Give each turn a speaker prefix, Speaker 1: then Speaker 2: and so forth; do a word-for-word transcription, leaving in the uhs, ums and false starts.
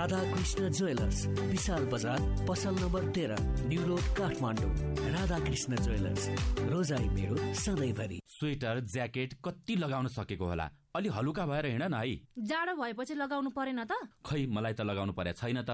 Speaker 1: Radhakrishna jewellers, विशाल बजार, पसल number तेह्र, new road, Kathmandu. Radhakrishna jewellers, रोजाइ मेरो सधैँभरि।
Speaker 2: स्वेटर ज्याकेट कति लगाउन सकेको होला, अलि हलुका भएर हिँड न है।
Speaker 3: जाडो भएपछि लगाउनु परेन त?
Speaker 2: खै मलाई त लगाउनु परे छैन त।